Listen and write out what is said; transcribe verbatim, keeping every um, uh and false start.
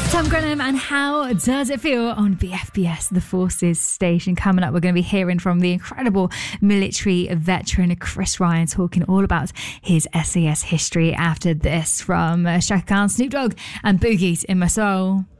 Tom Grenham and How Does It Feel on B F B S, the Forces station. Coming up, we're going to be hearing from the incredible military veteran Chris Ryan, talking all about his S A S history after this from uh, Chaka Khan, Snoop Dogg and Boogie's In My Soul.